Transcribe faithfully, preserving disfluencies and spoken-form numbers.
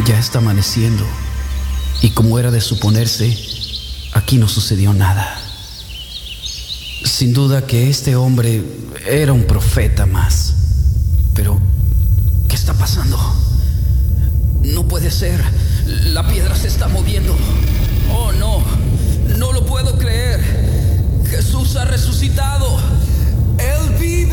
Ya está amaneciendo, y como era de suponerse, aquí no sucedió nada. Sin duda que este hombre era un profeta más.